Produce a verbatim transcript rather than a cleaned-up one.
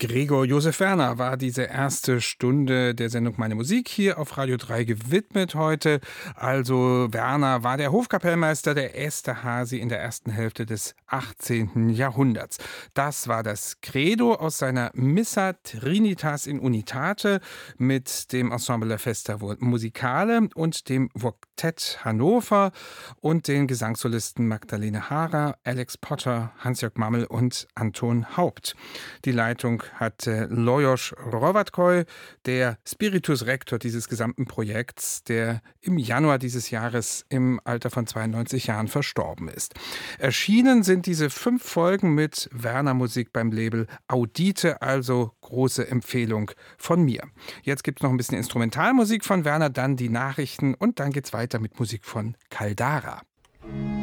Gregor Josef Werner war diese erste Stunde der Sendung Meine Musik hier auf Radio drei gewidmet heute. Also Werner war der Hofkapellmeister der Esterházy in der ersten Hälfte des achtzehnten. Jahrhunderts. Das war das Credo aus seiner Missa Trinitas in Unitate mit dem Ensemble La Festa Musicale und dem Vokett Hannover und den Gesangssolisten Magdalene Haarer, Alex Potter, Hans-Jörg Mammel und Anton Haupt. Die Leitung hatte Lajos Rovatkoy, der Spiritus Rector dieses gesamten Projekts, der im Januar dieses Jahres im Alter von zweiundneunzig Jahren verstorben ist. Erschienen sind diese fünf Folgen mit Werner Musik beim Label Audite, also große Empfehlung von mir. Jetzt gibt es noch ein bisschen Instrumentalmusik von Werner, dann die Nachrichten und dann geht's weiter mit Musik von Caldara.